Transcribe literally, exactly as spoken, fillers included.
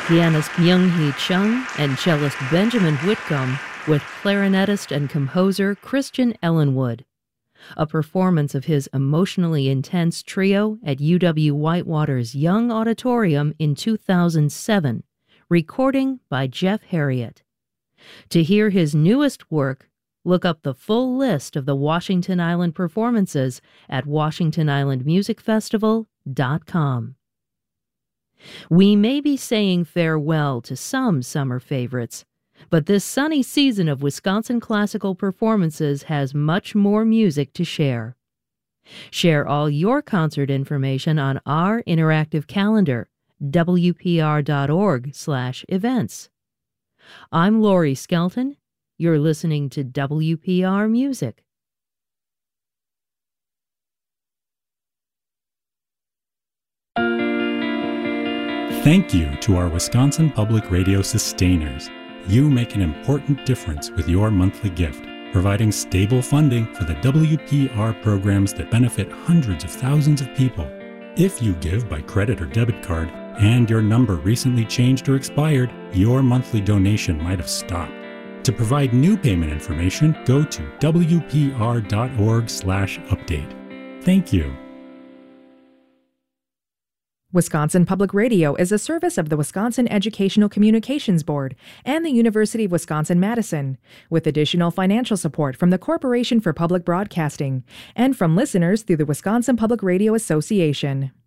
pianist Myung-Hee Chung and cellist Benjamin Whitcomb with clarinetist and composer Christian Ellenwood. A performance of his emotionally intense trio at U W-Whitewater's Young Auditorium in two thousand seven, recording by Jeff Harriott. To hear his newest work, look up the full list of the Washington Island performances at washington island music festival dot com. We may be saying farewell to some summer favorites, but this sunny season of Wisconsin classical performances has much more music to share. Share all your concert information on our interactive calendar, w p r dot org slash events. I'm Lori Skelton. You're listening to W P R Music. Thank you to our Wisconsin Public Radio sustainers. You make an important difference with your monthly gift, providing stable funding for the W P R programs that benefit hundreds of thousands of people. If you give by credit or debit card and your number recently changed or expired, your monthly donation might have stopped. To provide new payment information, go to w p r dot org slash update. Thank you. Wisconsin Public Radio is a service of the Wisconsin Educational Communications Board and the University of Wisconsin-Madison, with additional financial support from the Corporation for Public Broadcasting and from listeners through the Wisconsin Public Radio Association.